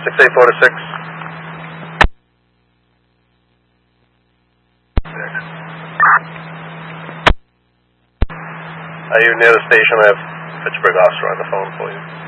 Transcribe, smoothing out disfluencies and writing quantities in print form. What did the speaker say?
684 to 6. Are you near the station? I have Fitchburg officer on the phone for you.